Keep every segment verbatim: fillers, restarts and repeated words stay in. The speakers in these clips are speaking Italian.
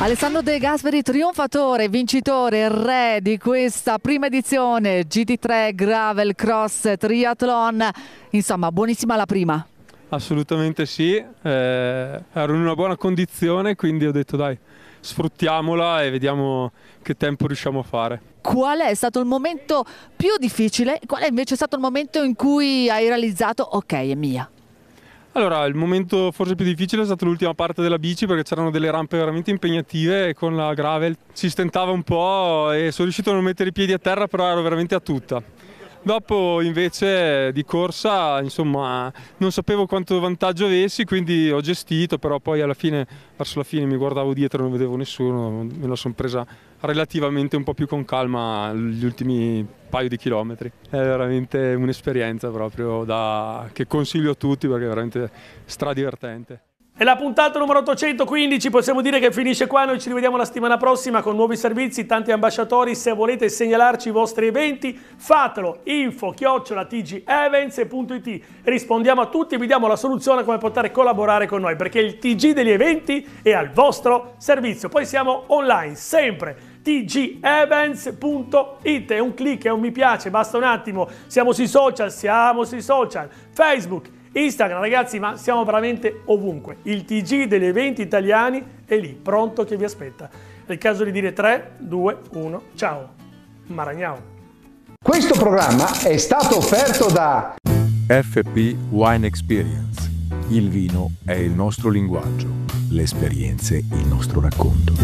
Alessandro De Gasperi, trionfatore, vincitore, re di questa prima edizione G T tre Gravel Cross Triathlon. Insomma, buonissima la prima. Assolutamente sì, eh, ero in una buona condizione, quindi ho detto dai, sfruttiamola e vediamo che tempo riusciamo a fare. Qual è stato il momento più difficile? Qual è invece stato il momento in cui hai realizzato ok, è mia? Allora, il momento forse più difficile è stata l'ultima parte della bici, perché c'erano delle rampe veramente impegnative e con la gravel si stentava un po' e sono riuscito a non mettere i piedi a terra, però ero veramente a tutta. Dopo invece di corsa, insomma, non sapevo quanto vantaggio avessi, quindi ho gestito, però poi alla fine, verso la fine mi guardavo dietro e non vedevo nessuno, me la sono presa relativamente un po' più con calma gli ultimi paio di chilometri. È veramente un'esperienza proprio da... che consiglio a tutti perché è veramente stradivertente. E la puntata numero ottocentoquindici possiamo dire che finisce qua, noi ci rivediamo la settimana prossima con nuovi servizi, tanti ambasciatori. Se volete segnalarci i vostri eventi fatelo, info chiocciola t g events punto it, rispondiamo a tutti e vi diamo la soluzione come poter collaborare con noi, perché il T G degli eventi è al vostro servizio. Poi siamo online sempre, t g events punto it, è un click, è un mi piace, basta un attimo. Siamo sui social, siamo sui social, Facebook, Instagram, ragazzi, ma siamo veramente ovunque. Il T G degli eventi italiani è lì, pronto che vi aspetta. È il caso di dire tre, due, uno, ciao. Maragnao. Questo programma è stato offerto da F P Wine Experience. Il vino è il nostro linguaggio, le esperienze il nostro racconto.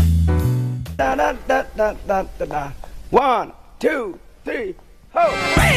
Da, da, da, da, da, da. One, two, three, ho!